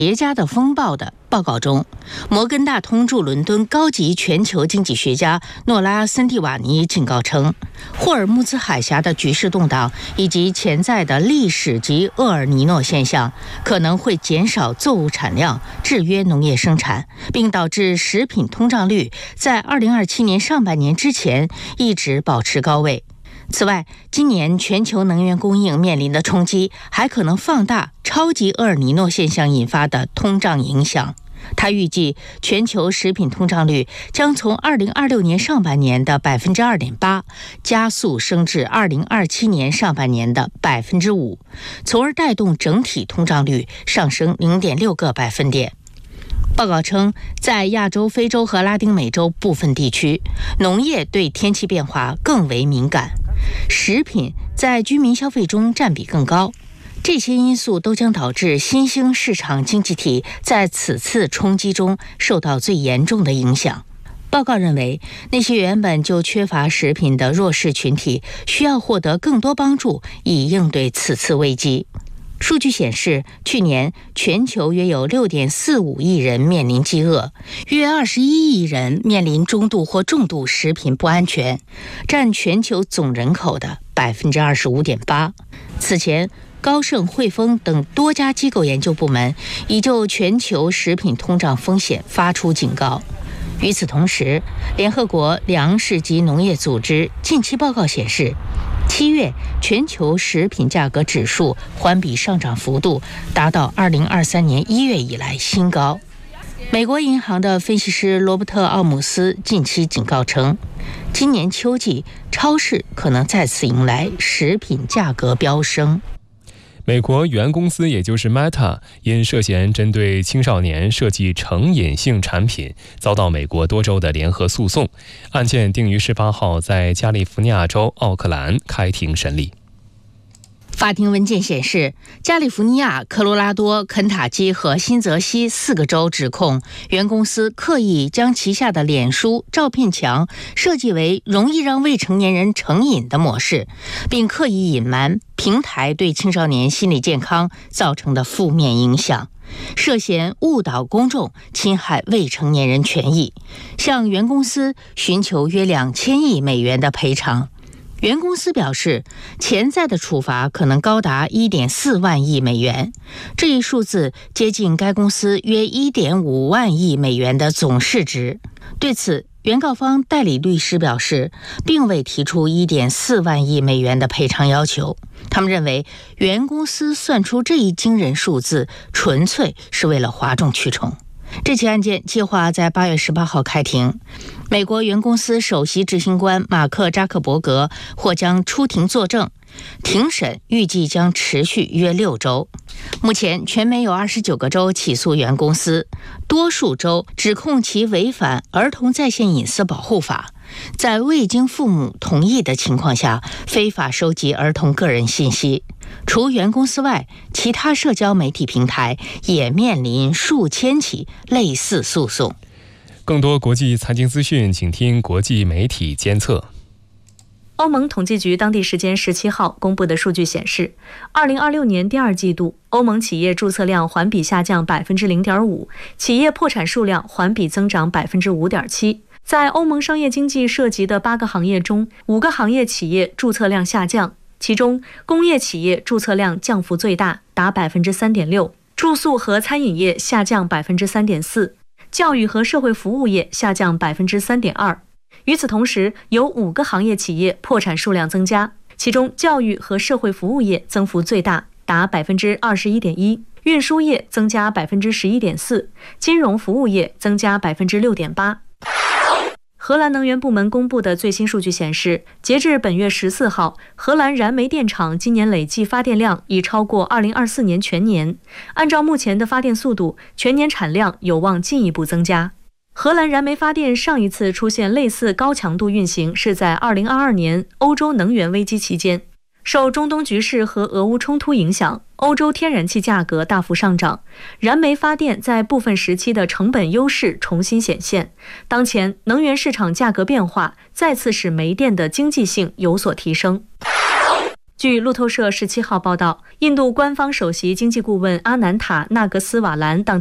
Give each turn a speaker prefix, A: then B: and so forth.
A: 叠加的风暴的报告中，摩根大通驻伦敦高级全球经济学家诺拉·森蒂瓦尼警告称，霍尔木兹海峡的局势动荡以及潜在的历史级厄尔尼诺现象可能会减少作物产量，制约农业生产，并导致食品通胀率在2027年上半年之前一直保持高位。此外，今年全球能源供应面临的冲击还可能放大超级厄尔尼诺现象引发的通胀影响。他预计全球食品通胀率将从2026年上半年的 2.8% 加速升至2027年上半年的 5%， 从而带动整体通胀率上升 0.6个百分点。报告称，在亚洲、非洲和拉丁美洲部分地区，农业对天气变化更为敏感，食品在居民消费中占比更高。这些因素都将导致新兴市场经济体在此次冲击中受到最严重的影响。报告认为，那些原本就缺乏食品的弱势群体需要获得更多帮助，以应对此次危机。数据显示，去年全球约有 6.45 亿人面临饥饿，约21亿人面临中度或重度食品不安全，占全球总人口的 25.8%。此前，高盛、汇丰等多家机构研究部门已就全球食品通胀风险发出警告。与此同时，联合国粮食及农业组织近期报告显示，7月全球食品价格指数环比上涨幅度达到2023年1月以来新高。美国银行的分析师罗伯特·奥姆斯近期警告称，今年秋季超市可能再次迎来食品价格飙升。
B: 美国原公司也就是 Meta 因涉嫌针对青少年设计成瘾性产品，遭到美国多州的联合诉讼。案件定于18号在加利福尼亚州奥克兰开庭审理。
A: 法庭文件显示，加利福尼亚、科罗拉多、肯塔基和新泽西4个州指控原公司刻意将旗下的脸书照片墙设计为容易让未成年人成瘾的模式，并刻意隐瞒平台对青少年心理健康造成的负面影响，涉嫌误导公众，侵害未成年人权益，向原公司寻求约2000亿美元的赔偿。原公司表示，潜在的处罚可能高达 1.4 万亿美元，这一数字接近该公司约 1.5 万亿美元的总市值。对此，原告方代理律师表示，并未提出 1.4 万亿美元的赔偿要求。他们认为，原公司算出这一惊人数字，纯粹是为了哗众取宠。这起案件计划在8月18号开庭。美国原公司首席执行官马克·扎克伯格或将出庭作证，庭审预计将持续约6周。目前，全美有29个州起诉原公司，多数州指控其违反《儿童在线隐私保护法》，在未经父母同意的情况下非法收集儿童个人信息。除原公司外，其他社交媒体平台也面临数千起类似诉讼。
B: 更多国际财经资讯，请听国际媒体监测。
C: 欧盟统计局当地时间17号公布的数据显示，2026年第2季度，欧盟企业注册量环比下降 0.5%， 企业破产数量环比增长 5.7%。在欧盟商业经济涉及的8个行业中，5个行业企业注册量下降，其中工业企业注册量降幅最大，达 3.6%， 住宿和餐饮业下降 3.4%， 教育和社会服务业下降 3.2%。与此同时，有5个行业企业破产数量增加，其中教育和社会服务业增幅最大，达 21.1%， 运输业增加 11.4%， 金融服务业增加 6.8%。荷兰能源部门公布的最新数据显示，截至本月14号，荷兰燃煤电厂今年累计发电量已超过2024年全年。按照目前的发电速度，全年产量有望进一步增加。荷兰燃煤发电上一次出现类似高强度运行是在2022年欧洲能源危机期间。受中东局势和俄乌冲突影响，欧洲天然气价格大幅上涨，燃煤发电在部分时期的成本优势重新显现。当前能源市场价格变化再次使煤电的经济性有所提升。 据路透社17号报道，印度官方首席经济顾问阿南塔·纳格斯瓦兰当